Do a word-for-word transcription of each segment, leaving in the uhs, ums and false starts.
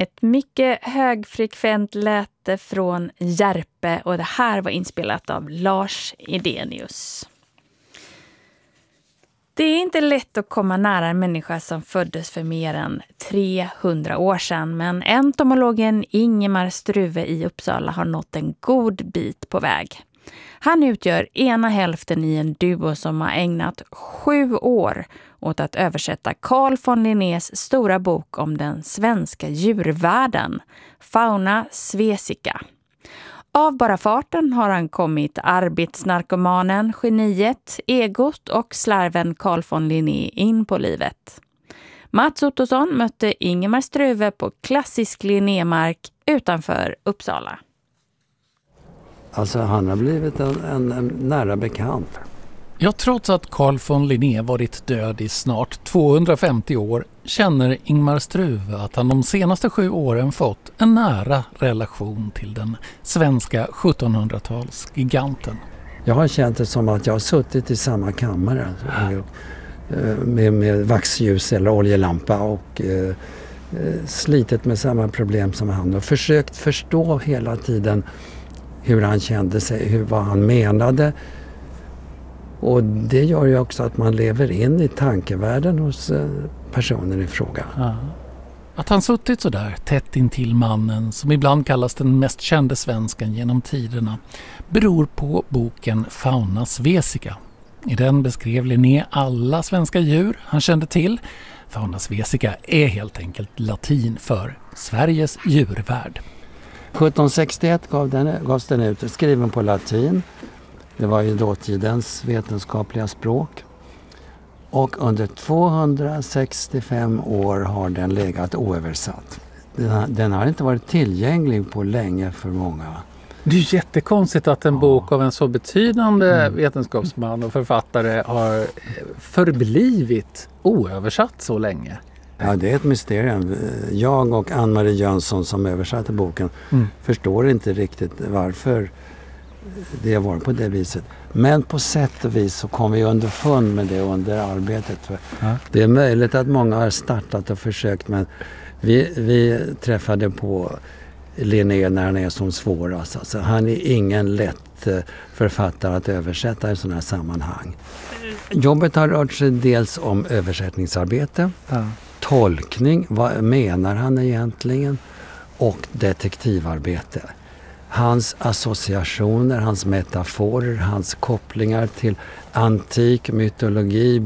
Ett mycket högfrekvent läte från Järpe och det här var inspelat av Lars Edenius. Det är inte lätt att komma nära en människa som föddes för mer än trehundra år sedan, men entomologen Ingemar Struve i Uppsala har nått en god bit på väg. Han utgör ena hälften i en duo som har ägnat sju år åt att översätta Carl von Linnés stora bok om den svenska djurvärlden, Fauna Svesica. Av bara farten har han kommit arbetsnarkomanen, geniet, egot och slarven Carl von Linné in på livet. Mats Ottosson mötte Ingemar Struve på klassisk Linnémark utanför Uppsala. Alltså han har blivit en, en, en nära bekant. Ja, trots att Carl von Linné varit död i snart tvåhundrafemtio år känner Ingemar Struve att han de senaste sju åren fått en nära relation till den svenska sjuttonhundratalsgiganten. Jag har känt det som att jag har suttit i samma kammare med, med vaxljus eller oljelampa och eh, slitit med samma problem som han och försökt förstå hela tiden hur han kände sig, hur, vad han menade. Och det gör ju också att man lever in i tankevärlden hos personen i fråga. Ja. Att han suttit så där tätt intill mannen som ibland kallas den mest kände svensken genom tiderna beror på boken Fauna Svesica. I den beskrev Linné alla svenska djur han kände till. Fauna Svesica är helt enkelt latin för Sveriges djurvärld. sjuttonhundrasextioett gav den, gavs den ut, skriven på latin. Det var ju dåtidens vetenskapliga språk. Och under tvåhundrasextiofem år har den legat oöversatt. Den har, den har inte varit tillgänglig på länge för många. Det är jättekonstigt att en ja. bok av en så betydande mm. vetenskapsman och författare har förblivit oöversatt så länge. Ja, det är ett mysterium. Jag och Ann-Marie Jönsson som översatte boken mm. förstår inte riktigt varför det var på det viset. Men på sätt och vis så kom vi underfund med det under arbetet. För ja. Det är möjligt att många har startat och försökt, men vi, vi träffade på Linné när han är som svårast. Alltså, han är ingen lätt författare att översätta i sådana här sammanhang. Jobbet har rört sig dels om översättningsarbete, ja. tolkning, vad menar han egentligen, och detektivarbete. Hans associationer, hans metaforer, hans kopplingar till antik mytologi,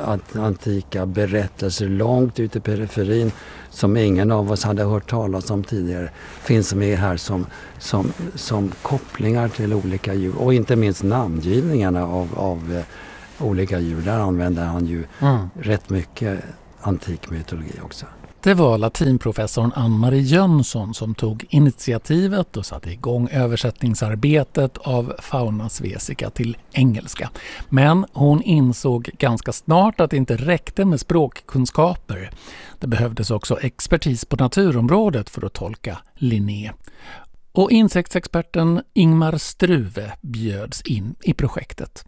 antika berättelser långt ute i periferin som ingen av oss hade hört talas om tidigare, finns med här som, som, som kopplingar till olika djur. Och inte minst namngivningarna av, av eh, olika djur. Där använder han ju mm. rätt mycket antik mytologi också. Det var latinprofessorn Ann-Marie Jönsson som tog initiativet och satte igång översättningsarbetet av Fauna Svesica till engelska. Men hon insåg ganska snart att det inte räckte med språkkunskaper. Det behövdes också expertis på naturområdet för att tolka Linné. Och insektsexperten Ingemar Struve bjöds in i projektet.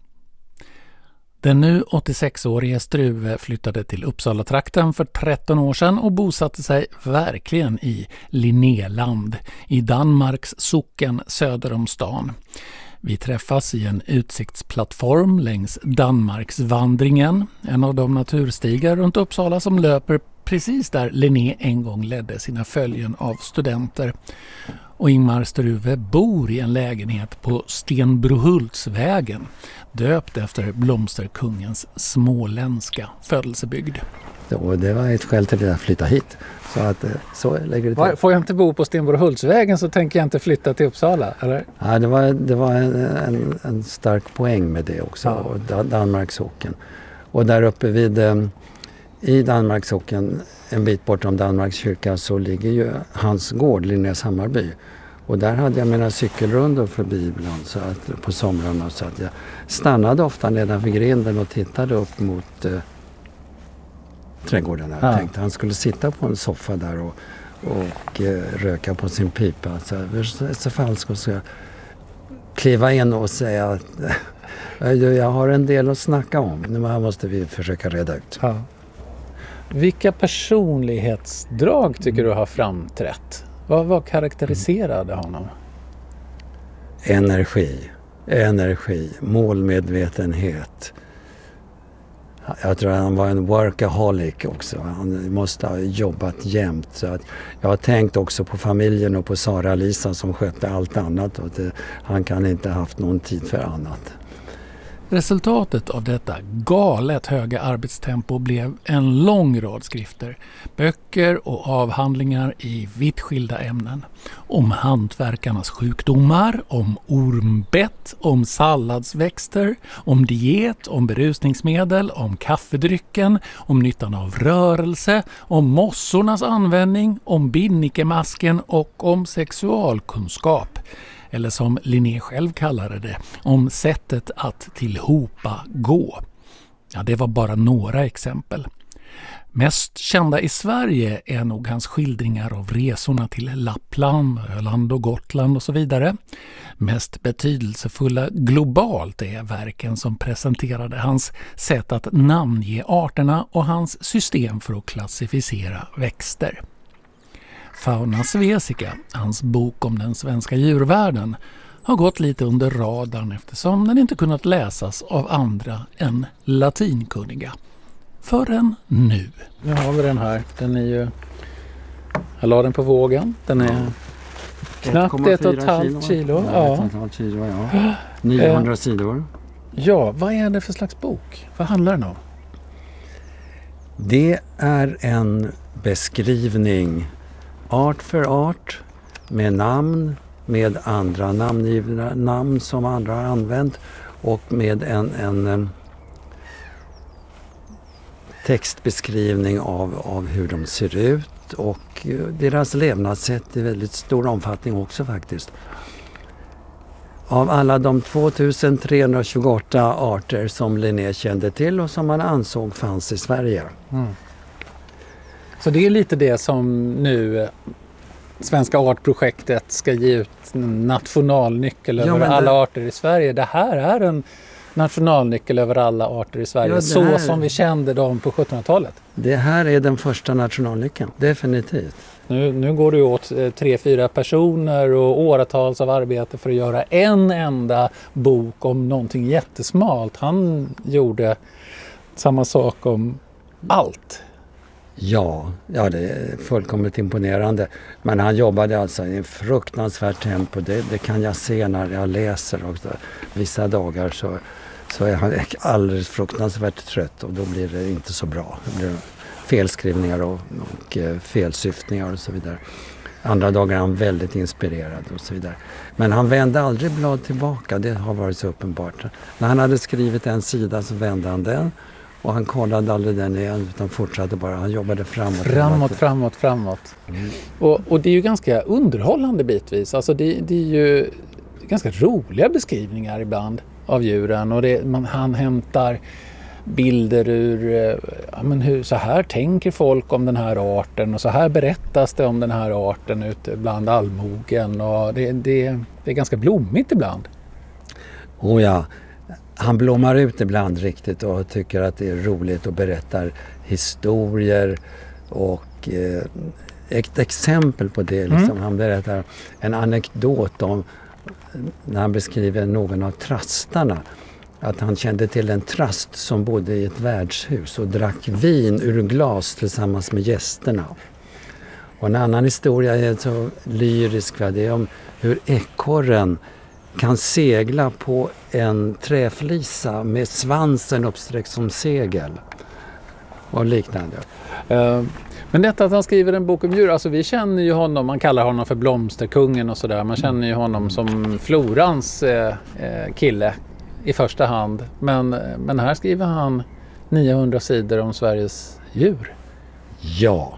Den nu åttiosex-årige Struve flyttade till Uppsala-trakten för tretton år sedan och bosatte sig verkligen i Linnéland, i Danmarks socken söder om stan. Vi träffas i en utsiktsplattform längs Danmarksvandringen, en av de naturstigar runt Uppsala som löper precis där Linné en gång ledde sina följen av studenter. Och Ingemar Struve bor i en lägenhet på Stenbrohultsvägen, döpt efter blomsterkungens småländska födelsebygd. Och det var ett skäl till att flytta hit. Så att så lägger det till. Får jag inte bo på Stenbrohultsvägen så tänker jag inte flytta till Uppsala, eller? Ja, det var, det var en, en, en stark poäng med det också, ja. Och Danmarkssocken. Och där uppe vid, i Danmarkssocken, en bit bortom Danmarks kyrka, så ligger ju hans gård, Linnés Hammarby. Och där hade jag mina cykelrundor förbi ibland så att, på somrarna, så att jag stannade ofta nedanför grinden och tittade upp mot eh, trädgården där. Jag tänkte han skulle sitta på en soffa där och, och eh, röka på sin pipa. Så, så fall skulle jag kliva in och säga att jag har en del att snacka om. Nu måste vi försöka reda ut. Ja. Vilka personlighetsdrag tycker du har framträtt? Vad, vad karaktäriserade honom? Energi, energi, målmedvetenhet. Jag tror att han var en workaholic också. Han måste ha jobbat jämt. Så att jag har tänkt också på familjen och på Sara-Lisa som skötte allt annat. Och det, han kan inte ha haft någon tid för annat. Resultatet av detta galet höga arbetstempo blev en lång rad skrifter, böcker och avhandlingar i vitt skilda ämnen. Om hantverkarnas sjukdomar, om ormbett, om salladsväxter, om diet, om berusningsmedel, om kaffedrycken, om nyttan av rörelse, om mossornas användning, om binnikemasken och om sexualkunskap. Eller som Linné själv kallade det, om sättet att tillhopa gå. Ja, det var bara några exempel. Mest kända i Sverige är nog hans skildringar av resorna till Lappland, Öland och Gotland och så vidare. Mest betydelsefulla globalt är verken som presenterade hans sätt att namnge arterna och hans system för att klassificera växter. Fauna Svesica, hans bok om den svenska djurvärlden, har gått lite under radarn eftersom den inte kunnat läsas av andra än latinkunniga. Förrän nu. Nu har vi den här. Den är ju... Jag la den på vågen. Den är ja. knappt ett och ett halvt kilo. Ja, ett och ett halvt kilo, ja. niohundra sidor. Ja, vad är det för slags bok? Vad handlar den om? Det är en beskrivning art för art, med namn, med andra namngivna namn som andra har använt och med en, en textbeskrivning av, av hur de ser ut och deras levnadssätt i väldigt stor omfattning också faktiskt. Av alla de tvåtusen trehundratjugoåtta arter som Linné kände till och som man ansåg fanns i Sverige. Mm. Så det är lite det som nu Svenska artprojektet ska ge ut en nationalnyckel över ja, alla det... arter i Sverige. Det här är en nationalnyckel över alla arter i Sverige, ja, så här... som vi kände dem på sjuttonhundratalet. Det här är den första nationalnyckeln, definitivt. Nu, nu går det åt tre, fyra personer och åratals av arbete för att göra en enda bok om någonting jättesmalt. Han gjorde samma sak om allt. Ja, ja, det är fullkomligt imponerande. Men han jobbade alltså i en fruktansvärt tempo. Det, det kan jag se när jag läser också. Vissa dagar så, så är han alldeles fruktansvärt trött och då blir det inte så bra. Det blir felskrivningar och, och felsyftningar och så vidare. Andra dagar är han väldigt inspirerad och så vidare. Men han vände aldrig blad tillbaka, det har varit så uppenbart. När han hade skrivit en sida så vände han den. Och han kollade aldrig den igen utan fortsatte bara. Han jobbade framåt. Framåt, framåt, framåt. Mm. Och, och det är ju ganska underhållande bitvis. Alltså det, det är ju ganska roliga beskrivningar ibland av djuren. Och det, man, han hämtar bilder ur, ja, men hur, så här tänker folk om den här arten. Och så här berättas det om den här arten ute bland allmogen. Och det, det, det är ganska blommigt ibland. Oh ja. Han blommar ut ibland riktigt och tycker att det är roligt och berättar historier och eh, ett exempel på det. Liksom. Mm. Han berättar en anekdot om när han beskriver någon av trastarna. Att han kände till en trast som bodde i ett värdshus och drack vin ur glas tillsammans med gästerna. Och en annan historia är så lyrisk, va? Det är om hur ekorren kan segla på en träflisa med svansen uppsträckt som segel och liknande. Uh, men detta att han skriver en bok om djur, alltså vi känner ju honom, man kallar honom för blomsterkungen och sådär, man känner ju honom som Florans eh, kille i första hand, men, men här skriver han niohundra sidor om Sveriges djur. Ja,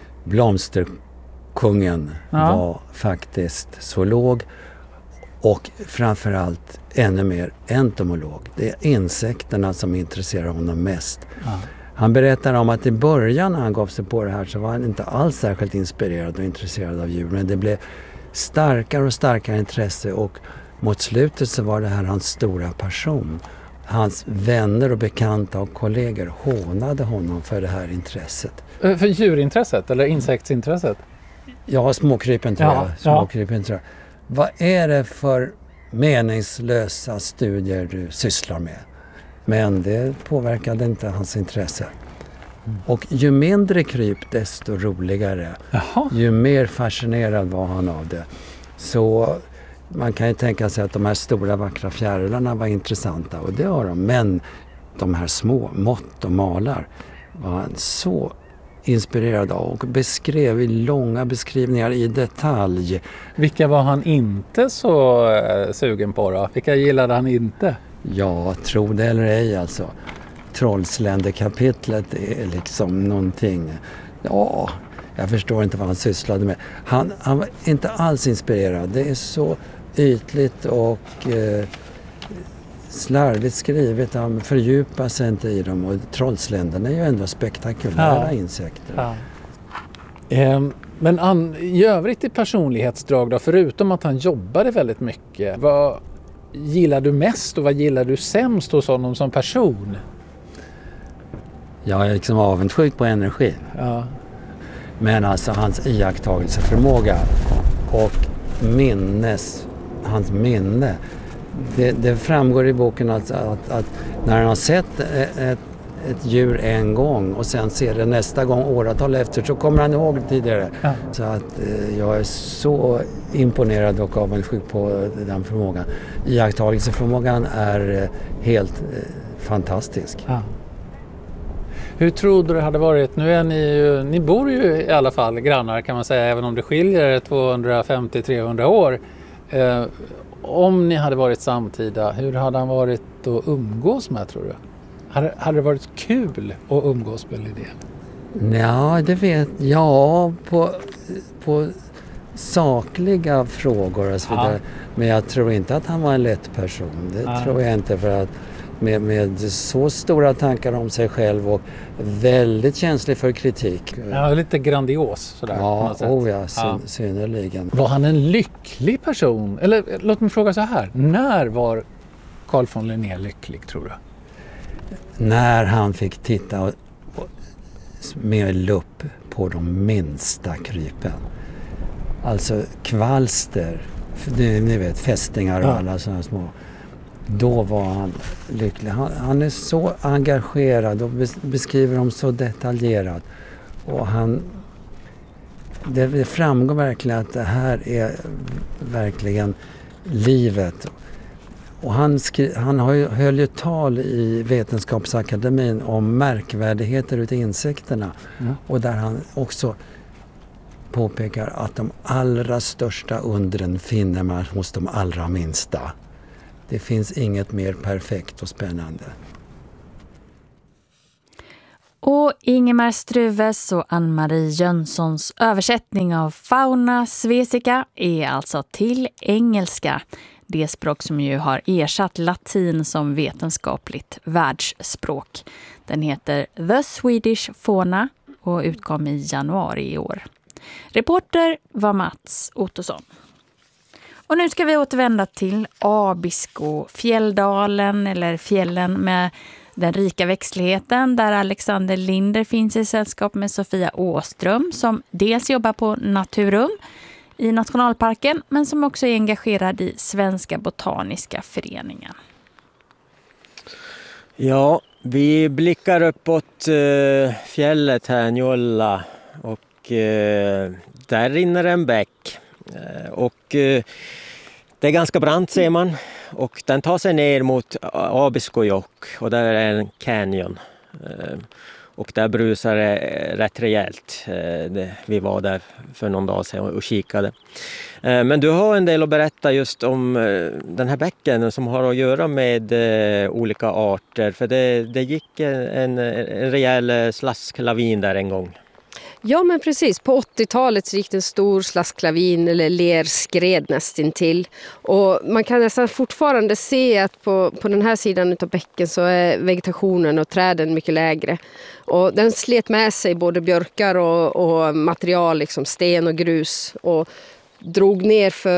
blomsterkungen ja. var faktiskt zoolog. Och framförallt ännu mer entomolog. Det är insekterna som intresserar honom mest. Ja. Han berättar om att i början när han gav sig på det här så var han inte alls särskilt inspirerad och intresserad av djur. Men det blev starkare och starkare intresse och mot slutet så var det här hans stora passion. hans vänner och bekanta och kollegor hånade honom för det här intresset. För djurintresset eller insektsintresset? Ja, småkrypen tror ja, jag. Småkrypen, ja. tror jag. Vad är det för meningslösa studier du sysslar med? Men det påverkade inte hans intresse. Mm. Och ju mindre kryp, desto roligare. Jaha. Ju mer fascinerad var han av det. Så man kan ju tänka sig att de här stora vackra fjärilarna var intressanta. Och det har de. Men de här små mått och malar var han så inspirerad av och beskrev i långa beskrivningar i detalj. Vilka var han inte så eh, sugen på då? Vilka gillade han inte? Ja, tro det eller ej alltså. Trollsländekapitlet är liksom någonting. Ja, jag förstår inte vad han sysslade med. Han, han var inte alls inspirerad. Det är så ytligt och eh, slarvigt skrivet. Han fördjupar sig inte i dem. Och trollsländerna är ju ändå spektakulära ja. insekter. Ja. Eh, men an, i övrigt i personlighetsdrag då, förutom att han jobbade väldigt mycket. Vad gillar du mest och vad gillar du sämst hos honom som person? Jag är liksom avundsjuk på energin. Ja. Men alltså hans iakttagelseförmåga och minnes, hans minne. Det, det framgår i boken att, att, att när han har sett ett, ett djur en gång och sen ser det nästa gång åratal efter så kommer han ihåg det tidigare. Ja. Så att eh, jag är så imponerad och avundsjuk på den förmågan. Iakttagelseförmågan är eh, helt eh, fantastisk. Ja. Hur tror du det hade varit? Nu är ni ju, ni bor ju i alla fall grannar kan man säga, även om det skiljer tvåhundrafemtio till trehundra år. Eh, om ni hade varit samtida, hur hade han varit att umgås med tror du? Hade, hade det varit kul att umgås med Lidén? Ja, det vet ja på, på sakliga frågor och så vidare. Ja. Men jag tror inte att han var en lätt person. Det ja. tror jag inte för att Med, med så stora tankar om sig själv och väldigt känslig för kritik. Ja, lite grandios sådär. Ja, oh ja, syn, ja, synnerligen. Var han en lycklig person? Eller låt mig fråga så här. När var Carl von Linné lycklig tror du? När han fick titta och, och, med lupp på de minsta krypen. Alltså kvalster, ni, ni vet fästingar och ja. alla sådana små. Då var han lycklig. Han, han är så engagerad och beskriver dem så detaljerat. Och han, det, det framgår verkligen att det här är verkligen livet. Och han, skri, han har ju, höll ju tal i Vetenskapsakademin om märkvärdigheter utav insekterna. Mm. Och där han också påpekar att de allra största undren finner man hos de allra minsta. Det finns inget mer perfekt och spännande. Och Ingemar Struves och Ann-Marie Jönssons översättning av Fauna Svesica är alltså till engelska. Det språk som ju har ersatt latin som vetenskapligt världsspråk. Den heter The Swedish Fauna och utkom i januari i år. Reporter var Mats Ottosson. Och nu ska vi återvända till Abisko, fjälldalen eller fjällen med den rika växtligheten där Alexander Linder finns i sällskap med Sofia Åström som dels jobbar på Naturum i nationalparken men som också är engagerad i Svenska botaniska föreningen. Ja, vi blickar uppåt eh, fjället här, Njolla, och eh, där rinner en bäck. Och eh, det är ganska brant ser man och den tar sig ner mot Abiskojock och där är en canyon eh, och där brusar det rätt rejält. Eh, det, vi var där för någon dag sedan och kikade. Eh, men du har en del att berätta just om eh, den här bäcken som har att göra med eh, olika arter, för det, det gick en, en rejäl slasklavin där en gång. Ja men precis, på åttiotalet så gick det en stor slasklavin eller lerskred nästintill. Och man kan nästan fortfarande se att på, på den här sidan av bäcken så är vegetationen och träden mycket lägre. Och den slet med sig både björkar och, och material, liksom sten och grus, och drog ner för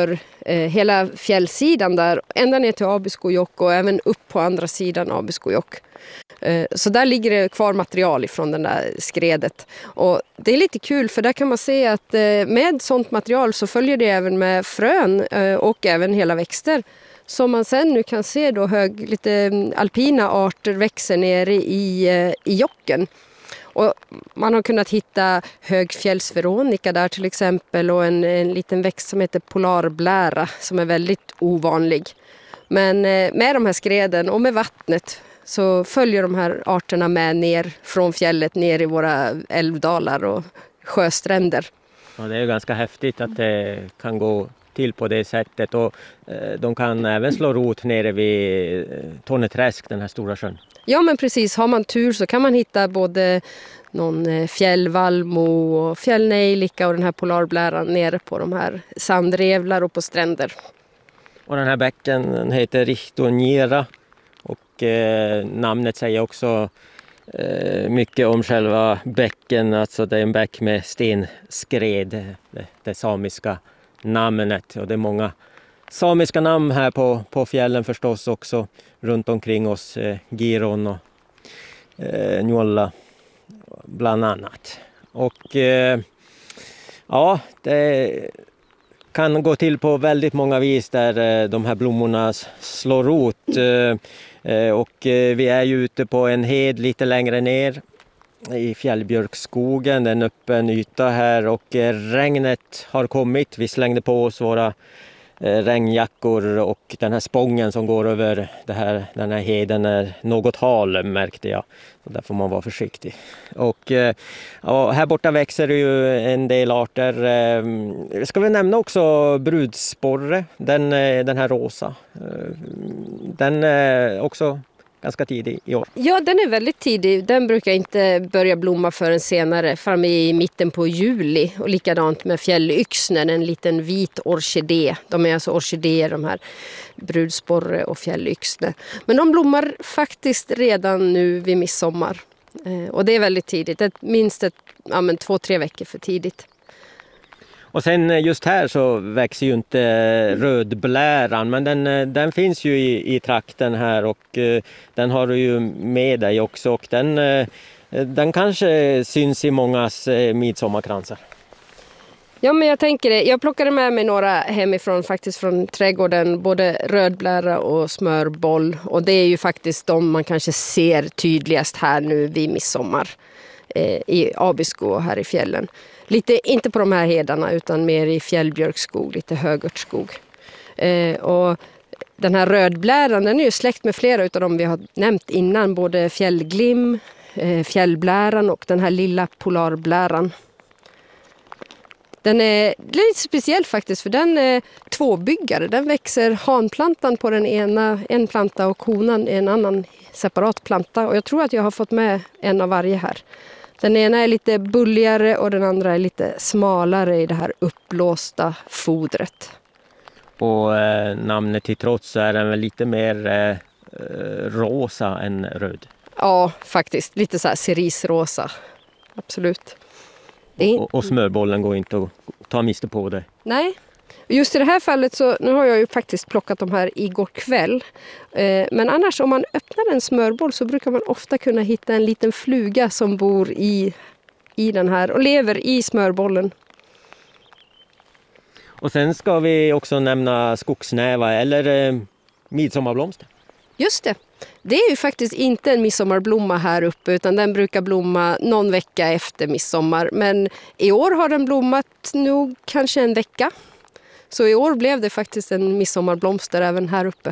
eh, hela fjällsidan där, ända ner till Abiskojock och även upp på andra sidan Abiskojock. Eh, så där ligger det kvar material ifrån den där skredet. Och det är lite kul för där kan man se att eh, med sånt material så följer det även med frön eh, och även hela växter. Som man sen nu kan se då hög, lite alpina arter växer nere i, eh, i jocken. Och man har kunnat hitta högfjällsveronika där till exempel och en, en liten växt som heter polarblära som är väldigt ovanlig. Men med de här skreden och med vattnet så följer de här arterna med ner från fjället ner i våra älvdalar och sjöstränder. Ja, det är ju ganska häftigt att det kan gå till på det sättet och de kan även slå rot nere vid Torneträsk, den här stora sjön. Ja men precis, har man tur så kan man hitta både någon fjällvallmo och fjällnejlika och den här polarbläran nere på de här sandrevlar och på stränder. Och den här bäcken heter Richtonjera och eh, namnet säger också eh, mycket om själva bäcken, alltså det är en bäck med stenskred, det, det samiska namnet och det är många samiska namn här på, på fjällen förstås också runt omkring oss, eh, Giron och eh, Njolla bland annat. Och eh, ja, det kan gå till på väldigt många vis där eh, de här blommorna slår rot. Eh, eh, och eh, vi är ju ute på en hed lite längre ner i fjällbjörkskogen, en öppen yta här och eh, regnet har kommit. Vi slängde på oss våra regnjackor och den här spången som går över det här, den här heden är något hal märkte jag. Och där får man vara försiktig. Och, och här borta växer det ju en del arter. Ska vi nämna också brudsporre, den, den här rosa. Den är också ganska tidig i år. Ja, den är väldigt tidig. Den brukar inte börja blomma förrän senare, fram i mitten på juli. Och likadant med fjällyxnen, en liten vit orkidé. De är alltså orkidéer, de här brudsporre och fjällyxne. Men de blommar faktiskt redan nu vid midsommar. Eh, och det är väldigt tidigt, ett, minst ett, ja, men två, tre veckor för tidigt. Och sen just här så växer ju inte rödbläran, men den, den finns ju i, i trakten här och eh, den har du ju med dig också och den, eh, den kanske syns i mångas eh, midsommarkransar. Ja men jag tänker det, jag plockade med mig några hemifrån faktiskt från trädgården, både rödblära och smörboll och det är ju faktiskt de man kanske ser tydligast här nu vid midsommar eh, i Abisko och här i fjällen. Lite, inte på de här hedarna utan mer i fjällbjörkskog, lite högörtskog. Eh, och den här rödbläran den är ju släkt med flera av de vi har nämnt innan. Både fjällglim, eh, fjällbläran och den här lilla polarbläran. Den är lite speciell faktiskt för den är tvåbyggare. Den växer hanplantan på den ena en planta och konan en annan separat planta. Och jag tror att jag har fått med en av varje här. Den ena är lite bulligare och den andra är lite smalare i det här uppblåsta fodret. Och eh, namnet till trots så är den väl lite mer eh, rosa än röd. Ja, faktiskt. Lite så här cerisrosa. Absolut. In... Och, och smörbollen går inte att ta miste på det. Nej. Just i det här fallet så, nu har jag ju faktiskt plockat de här igår kväll. Eh, men annars om man öppnar en smörboll så brukar man ofta kunna hitta en liten fluga som bor i, i den här och lever i smörbollen. Och sen ska vi också nämna skogsnäva eller eh, midsommarblomster. Just det. Det är ju faktiskt inte en midsommarblomma här uppe utan den brukar blomma någon vecka efter midsommar. Men i år har den blommat nog kanske en vecka. Så i år blev det faktiskt en midsommarblomster även här uppe.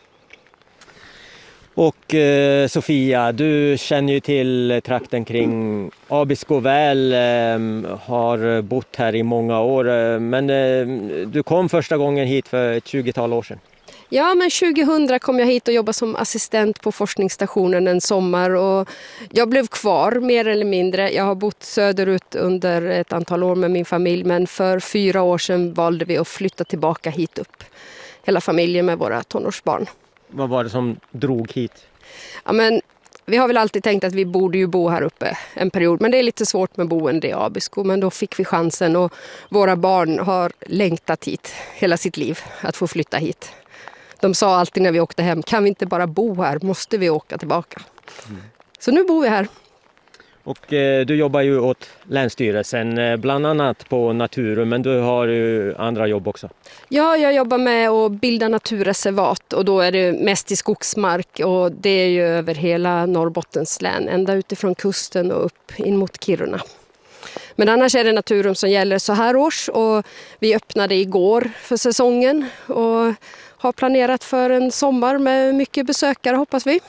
Och eh, Sofia, du känner ju till trakten kring Abisko väl, eh, har bott här i många år. Eh, men eh, du kom första gången hit för ett tjugotal år sedan. Ja, men tjugohundra kom jag hit och jobbade som assistent på forskningsstationen en sommar. Och jag blev kvar mer eller mindre. Jag har bott söderut under ett antal år med min familj. Men för fyra år sedan valde vi att flytta tillbaka hit upp. Hela familjen med våra tonårsbarn. Vad var det som drog hit? Ja, men Vi har väl alltid tänkt att vi borde ju bo här uppe en period. Men det är lite svårt med boende i Abisko. Men då fick vi chansen och våra barn har längtat hit hela sitt liv att få flytta hit. De sa alltid när vi åkte hem, kan vi inte bara bo här? Måste vi åka tillbaka? Mm. Så nu bor vi här. Och eh, du jobbar ju åt Länsstyrelsen, eh, bland annat på Naturum, men du har ju andra jobb också. Ja, jag jobbar med att bilda naturreservat och då är det mest i skogsmark och det är ju över hela Norrbottens län, ända utifrån kusten och upp in mot Kiruna. Men annars är det Naturum som gäller så här års och vi öppnade igår för säsongen och har planerat för en sommar med mycket besökare hoppas vi.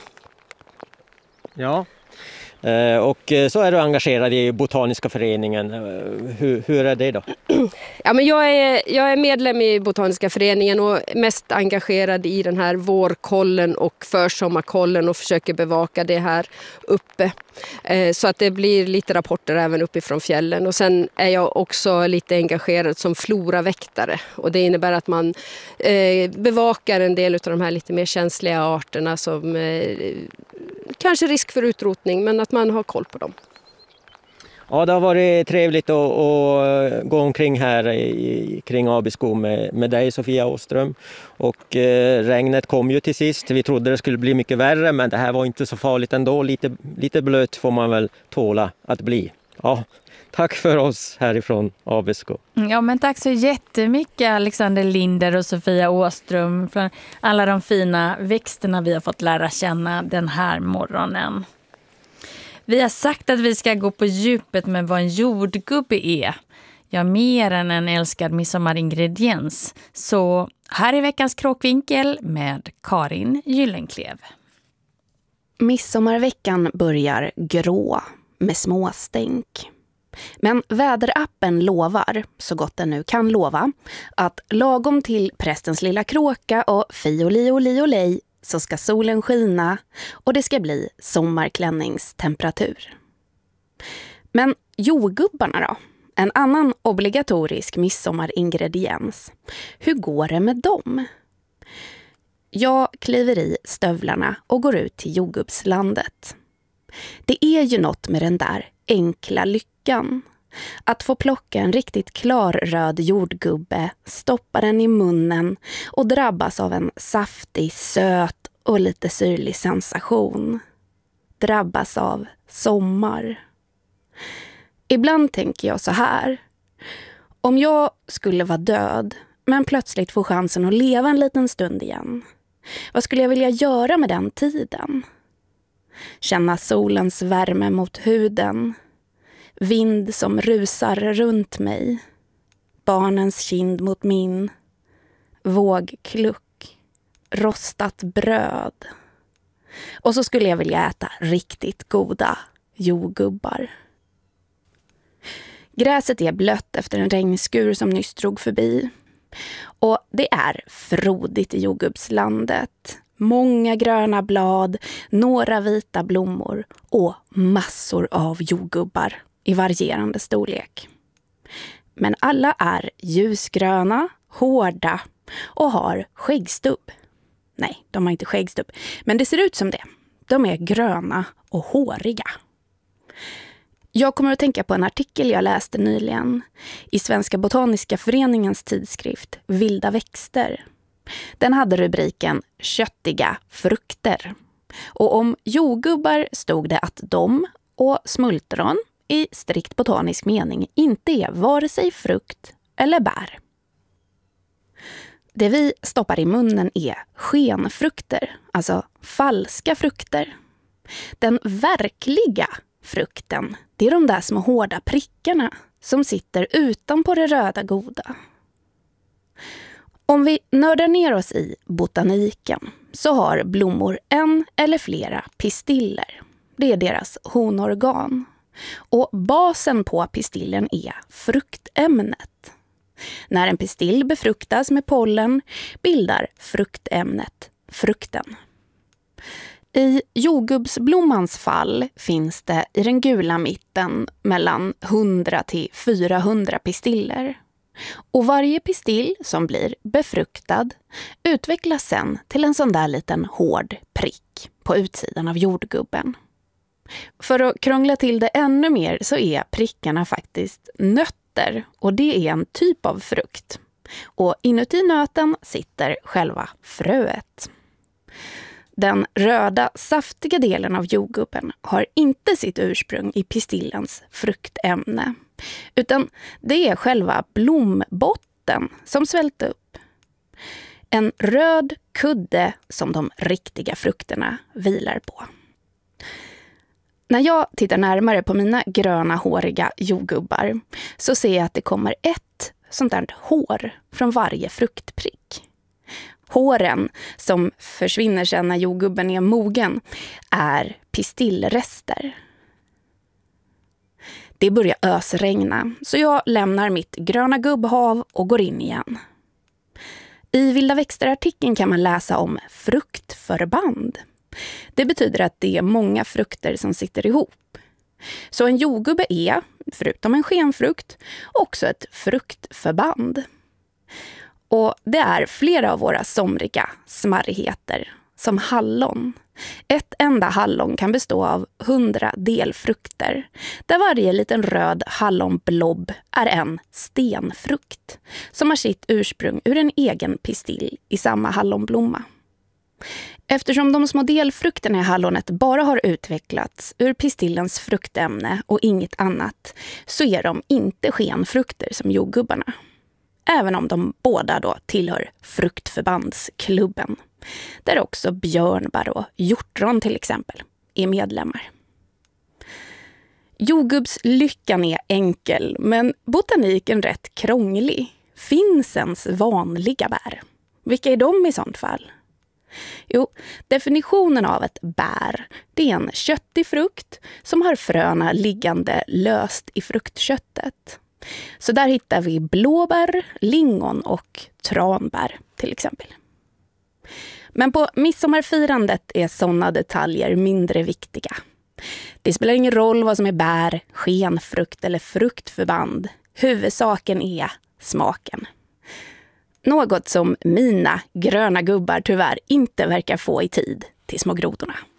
Ja. Och så är du engagerad i Botaniska föreningen. Hur, hur är det då? Ja, men jag, är, jag är medlem i Botaniska föreningen och mest engagerad i den här vårkollen och försommarkollen och försöker bevaka det här uppe. Så att det blir lite rapporter även uppifrån fjällen. Och sen är jag också lite engagerad som floraväktare. Och det innebär att man bevakar en del av de här lite mer känsliga arterna som kanske risk för utrotning, men att man har koll på dem. Ja, det har varit trevligt att, att gå omkring här i, kring Abisko med, med dig, Sofia Åström. Och eh, regnet kom ju till sist. Vi trodde det skulle bli mycket värre, men det här var inte så farligt ändå. Lite, lite blöt får man väl tåla att bli. Ja, tack för oss härifrån Abisko. Ja, men tack så jättemycket Alexander Linder och Sofia Åström för alla de fina växterna vi har fått lära känna den här morgonen. Vi har sagt att vi ska gå på djupet med vad en jordgubbe är. Ja, mer än en älskad midsommaringrediens. Så här är veckans kråkvinkel med Karin Gyllenklev. Midsommarveckan börjar grå med småstänk. Men väderappen lovar, så gott den nu kan lova, att lagom till prästens lilla kråka och fioli och li och lej så ska solen skina och det ska bli sommarklänningstemperatur. Men jordgubbarna då? En annan obligatorisk midsommaringrediens. Hur går det med dem? Jag kliver i stövlarna och går ut till jordgubbslandet. Det är ju något med den där enkla lyckan. Att få plocka en riktigt klar röd jordgubbe, stoppa den i munnen och drabbas av en saftig, söt och lite syrlig sensation. Drabbas av sommar. Ibland tänker jag så här. Om jag skulle vara död men plötsligt få chansen att leva en liten stund igen. Vad skulle jag vilja göra med den tiden? Känna solens värme mot huden. Vind som rusar runt mig. Barnens kind mot min. Vågkluck. Rostat bröd. Och så skulle jag vilja äta riktigt goda jordgubbar. Gräset är blött efter en regnskur som nyss drog förbi. Och det är frodigt i jordgubbslandet. Många gröna blad, några vita blommor och massor av jordgubbar i varierande storlek. Men alla är ljusgröna, hårda och har skäggstubb. Nej, de har inte skäggstubb, men det ser ut som det. De är gröna och håriga. Jag kommer att tänka på en artikel jag läste nyligen i Svenska Botaniska föreningens tidskrift Vilda växter. Den hade rubriken Köttiga frukter. Och om jordgubbar stod det att de och smultron i strikt botanisk mening inte är vare sig frukt eller bär. Det vi stoppar i munnen är skenfrukter, alltså falska frukter. Den verkliga frukten, det är de där små hårda prickarna som sitter utanpå det röda goda. Om vi nördar ner oss i botaniken så har blommor en eller flera pistiller. Det är deras honorgan. Och basen på pistillen är fruktämnet. När en pistill befruktas med pollen bildar fruktämnet frukten. I jordgubbsblommans fall finns det i den gula mitten mellan hundra till fyrahundra pistiller. Och varje pistill som blir befruktad utvecklas sen till en sån där liten hård prick på utsidan av jordgubben. För att krångla till det ännu mer så är prickarna faktiskt nötter, och det är en typ av frukt. Och inuti nöten sitter själva fröet. Den röda, saftiga delen av jordgubben har inte sitt ursprung i pistillens fruktämne, utan det är själva blombotten som svällt upp. En röd kudde som de riktiga frukterna vilar på. När jag tittar närmare på mina gröna håriga jordgubbar så ser jag att det kommer ett sånt där hår från varje fruktprick. Håren, som försvinner sedan när jordgubben är mogen, är pistillrester. Det börjar ösregna, så jag lämnar mitt gröna gubbhav och går in igen. I Vilda växter-artikeln kan man läsa om fruktförband. Det betyder att det är många frukter som sitter ihop. Så en jordgubbe är, förutom en skenfrukt, också ett fruktförband. Och det är flera av våra somriga smarrigheter, som hallon. Ett enda hallon kan bestå av hundra delfrukter, där varje liten röd hallonblobb är en stenfrukt, som har sitt ursprung ur en egen pistill i samma hallonblomma. Eftersom de små delfrukterna i hallonet bara har utvecklats ur pistillens fruktämne och inget annat, så är de inte skenfrukter som jordgubbarna. Även om de båda då tillhör fruktförbandsklubben, där också björnbar och hjortron till exempel är medlemmar. Jordgubbslyckan är enkel, men botaniken rätt krånglig. Finns ens vanliga bär? Vilka är de i sånt fall? Jo, definitionen av ett bär, det är en köttig frukt som har fröna liggande löst i fruktköttet. Så där hittar vi blåbär, lingon och tranbär till exempel. Men på midsommarfirandet är sådana detaljer mindre viktiga. Det spelar ingen roll vad som är bär, skenfrukt eller fruktförband. Huvudsaken är smaken. Något som mina gröna gubbar tyvärr inte verkar få i tid till små grodorna.